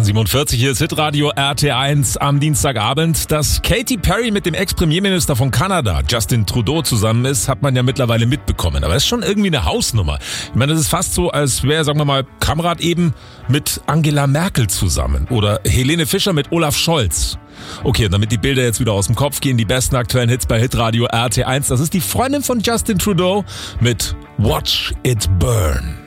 18:47, hier ist Hitradio RT1 am Dienstagabend. Dass Katy Perry mit dem Ex-Premierminister von Kanada, Justin Trudeau, zusammen ist, hat man ja mittlerweile mitbekommen. Aber es ist schon irgendwie eine Hausnummer. Ich meine, das ist fast so, als wäre, sagen wir mal, Kamerad eben mit Angela Merkel zusammen. Oder Helene Fischer mit Olaf Scholz. Okay, damit die Bilder jetzt wieder aus dem Kopf gehen, die besten aktuellen Hits bei Hitradio RT1. Das ist die Freundin von Justin Trudeau mit Watch It Burn.